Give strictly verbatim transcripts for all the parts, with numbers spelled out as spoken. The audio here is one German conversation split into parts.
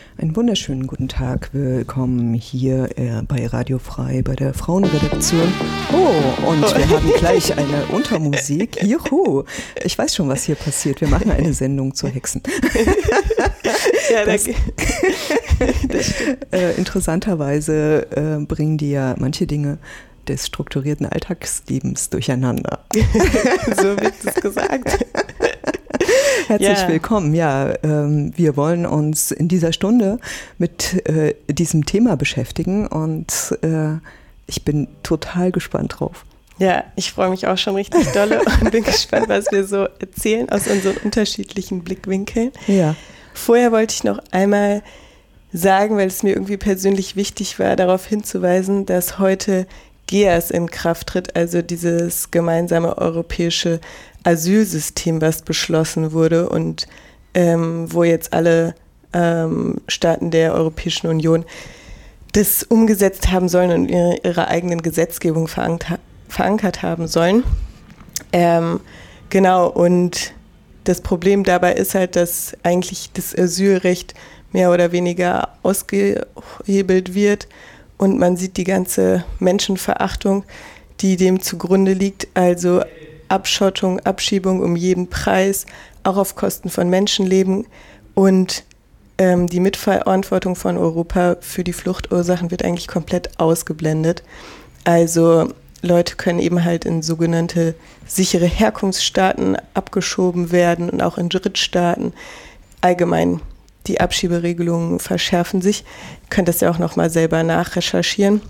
Einen wunderschönen guten Tag. Willkommen hier äh, bei Radio Frei, bei der Frauenredaktion. Oh, und wir haben gleich eine Untermusik. Juhu! Ich weiß schon, was hier passiert. Wir machen eine Sendung zu Hexen. Ja, das, das äh, interessanterweise äh, bringen die ja manche Dinge des strukturierten Alltagslebens durcheinander. So wird es gesagt. Herzlich ja. willkommen. Ja, ähm, wir wollen uns in dieser Stunde mit äh, diesem Thema beschäftigen und äh, ich bin total gespannt drauf. Ja, ich freue mich auch schon richtig dolle und bin gespannt, was wir so erzählen aus unseren unterschiedlichen Blickwinkeln. Ja. Vorher wollte ich noch einmal sagen, weil es mir irgendwie persönlich wichtig war, darauf hinzuweisen, dass heute G E A S in Kraft tritt, also dieses gemeinsame europäische Asylsystem, was beschlossen wurde und ähm, wo jetzt alle ähm, Staaten der Europäischen Union das umgesetzt haben sollen und ihre, ihre eigenen Gesetzgebung verankert, verankert haben sollen. Ähm, genau, und das Problem dabei ist halt, dass eigentlich das Asylrecht mehr oder weniger ausgehebelt wird und man sieht die ganze Menschenverachtung, die dem zugrunde liegt, also Abschottung, Abschiebung um jeden Preis, auch auf Kosten von Menschenleben und ähm, die Mitverantwortung von Europa für die Fluchtursachen wird eigentlich komplett ausgeblendet. Also Leute können eben halt in sogenannte sichere Herkunftsstaaten abgeschoben werden und auch in Drittstaaten. Allgemein die Abschieberegelungen verschärfen sich. Ihr könnt das ja auch nochmal selber nachrecherchieren.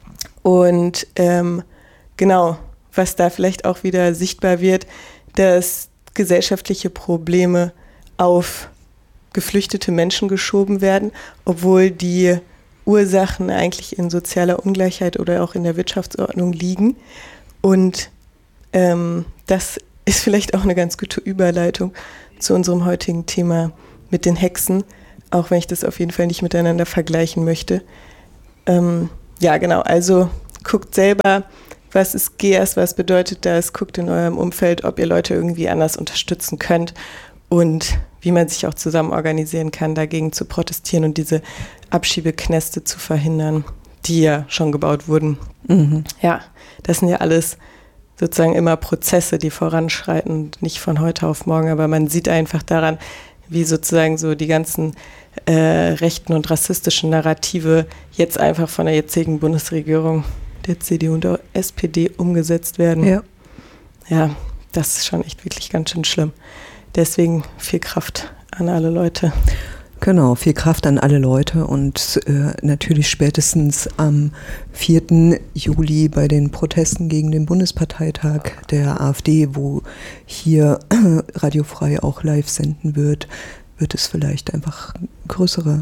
Und ähm, genau, was da vielleicht auch wieder sichtbar wird, dass gesellschaftliche Probleme auf geflüchtete Menschen geschoben werden, obwohl die Ursachen eigentlich in sozialer Ungleichheit oder auch in der Wirtschaftsordnung liegen. Und ähm, das ist vielleicht auch eine ganz gute Überleitung zu unserem heutigen Thema mit den Hexen, auch wenn ich das auf jeden Fall nicht miteinander vergleichen möchte. Ähm, ja, genau, also guckt selber, was ist G E A S, was bedeutet das, guckt in eurem Umfeld, ob ihr Leute irgendwie anders unterstützen könnt und wie man sich auch zusammen organisieren kann, dagegen zu protestieren und diese Abschiebeknäste zu verhindern, die ja schon gebaut wurden. Mhm. Ja, das sind ja alles sozusagen immer Prozesse, die voranschreiten, nicht von heute auf morgen, aber man sieht einfach daran, wie sozusagen so die ganzen äh, rechten und rassistischen Narrative jetzt einfach von der jetzigen Bundesregierung, der C D U und der S P D umgesetzt werden. Ja. Ja, das ist schon echt wirklich ganz schön schlimm. Deswegen viel Kraft an alle Leute. Genau, viel Kraft an alle Leute und äh, natürlich spätestens am vierten Juli bei den Protesten gegen den Bundesparteitag der AfD, wo hier Radio Frei auch live senden wird, wird es vielleicht einfach größere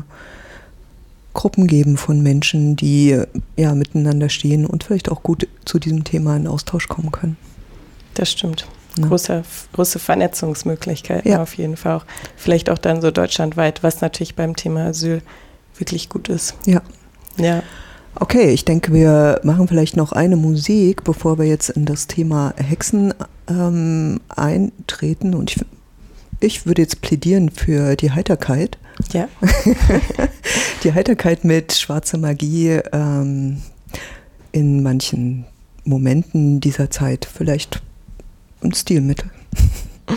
Gruppen geben von Menschen, die ja miteinander stehen und vielleicht auch gut zu diesem Thema in Austausch kommen können. Das stimmt. Ja. Große, große Vernetzungsmöglichkeiten ja. auf jeden Fall auch. Vielleicht auch dann so deutschlandweit, was natürlich beim Thema Asyl wirklich gut ist. Ja. Ja. Okay, ich denke, wir machen vielleicht noch eine Musik, bevor wir jetzt in das Thema Hexen ähm, eintreten. Und ich, ich würde jetzt plädieren für die Heiterkeit. Ja. Die Heiterkeit mit schwarzer Magie ähm, in manchen Momenten dieser Zeit vielleicht ein Stilmittel.